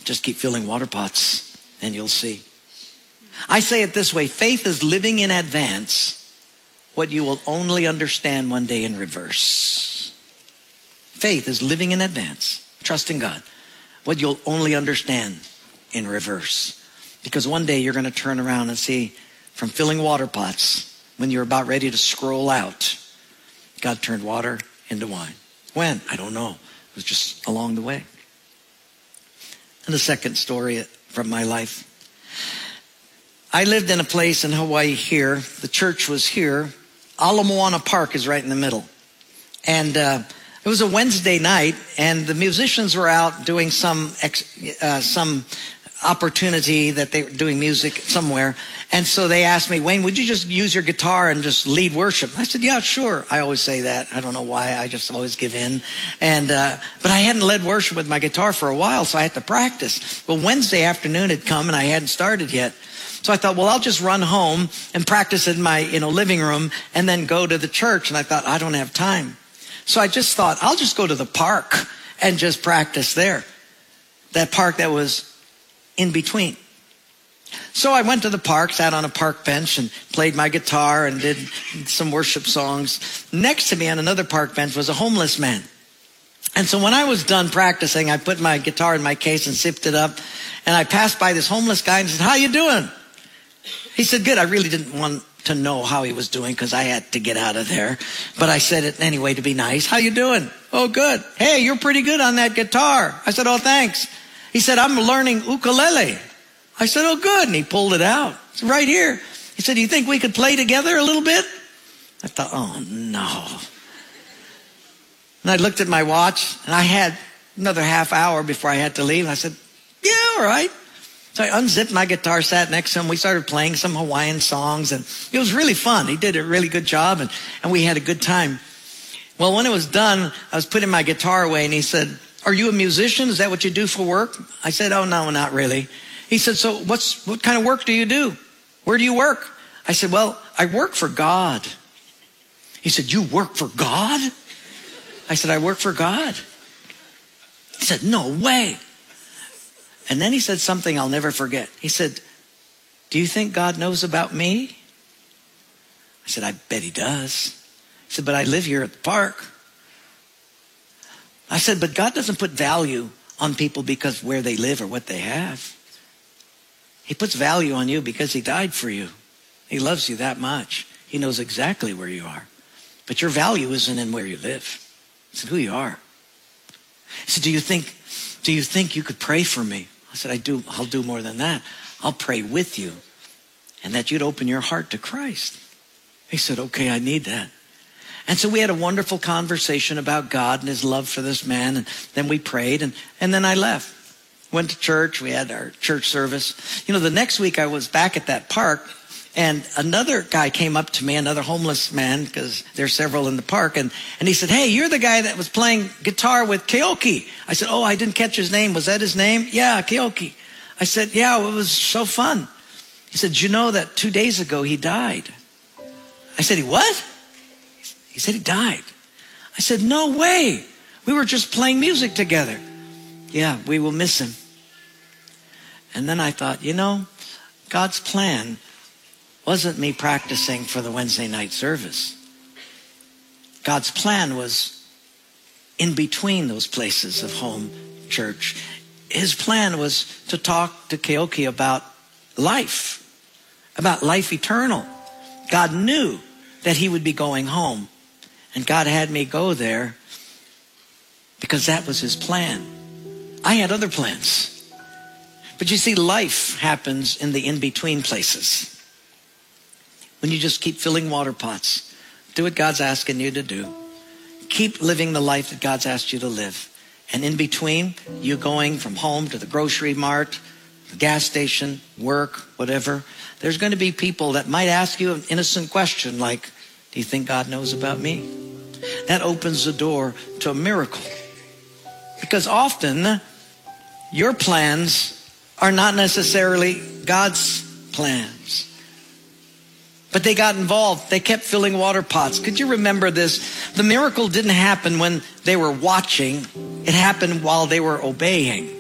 Just keep filling water pots and you'll see. I say it this way, faith is living in advance what you will only understand one day in reverse. Faith is living in advance, trusting God, what you'll only understand in reverse. Because one day you're going to turn around and see from filling water pots, when you're about ready to scroll out, God turned water into wine. When? I don't know. It was just along the way. And the second story from my life. I lived in a place in Hawaii here. The church was here. Ala Moana Park is right in the middle. And it was a Wednesday night, and the musicians were out doing some opportunity that they were doing music somewhere. And so they asked me, Wayne, would you just use your guitar and just lead worship? I said, yeah, sure. I always say that. I don't know why. I just always give in. And but I hadn't led worship with my guitar for a while, so I had to practice. Well, Wednesday afternoon had come, and I hadn't started yet. So I thought, well, I'll just run home and practice in my living room and then go to the church. And I thought, I don't have time. So I just thought, I'll just go to the park and just practice there. That park that was in between. So I went to the park, sat on a park bench and played my guitar and did some worship songs. Next to me on another park bench was a homeless man. And so when I was done practicing, I put my guitar in my case and zipped it up. And I passed by this homeless guy and said, how you doing? He said, good. I really didn't want to know how he was doing because I had to get out of there. But I said it anyway to be nice. How you doing? Oh, good. Hey, you're pretty good on that guitar. I said, oh, thanks. He said, I'm learning ukulele. I said, oh, good. And he pulled it out. It's right here. He said, do you think we could play together a little bit? I thought, oh, no. And I looked at my watch, and I had another half hour before I had to leave. And I said, yeah, all right. So I unzipped my guitar, sat next to him. We started playing some Hawaiian songs, and it was really fun. He did a really good job, and we had a good time. Well, when it was done, I was putting my guitar away, and he said, are you a musician? Is that what you do for work? I said, oh, no, not really. He said, so what kind of work do you do? Where do you work? I said, well, I work for God. He said, you work for God? I said, I work for God. He said, no way. And then he said something I'll never forget. He said, do you think God knows about me? I said, I bet he does. He said, but I live here at the park. I said, but God doesn't put value on people because where they live or what they have. He puts value on you because he died for you. He loves you that much. He knows exactly where you are. But your value isn't in where you live. It's in who you are. He said, do you think you could pray for me? I said, I'll do more than that. I'll pray with you and that you'd open your heart to Christ. He said, okay, I need that. And so we had a wonderful conversation about God and his love for this man. And then we prayed and then I left. Went to church. We had our church service. The next week I was back at that park and another guy came up to me, another homeless man, because there's several in the park. And he said, hey, you're the guy that was playing guitar with Keoki. I said, oh, I didn't catch his name. Was that his name? Yeah, Keoki. I said, yeah, it was so fun. He said, you know that 2 days ago he died? I said, he what? He said he died. I said, no way. We were just playing music together. Yeah, we will miss him. And then I thought, God's plan wasn't me practicing for the Wednesday night service. God's plan was in between those places of home church. His plan was to talk to Keoki about life eternal. God knew that he would be going home. And God had me go there because that was his plan. I had other plans. But you see, life happens in the in-between places. When you just keep filling water pots, do what God's asking you to do. Keep living the life that God's asked you to live. And in between, you going from home to the grocery mart, the gas station, work, whatever, there's going to be people that might ask you an innocent question like, do you think God knows about me? That opens the door to a miracle. Because often, your plans are not necessarily God's plans. But they got involved. They kept filling water pots. Could you remember this? The miracle didn't happen when they were watching. It happened while they were obeying.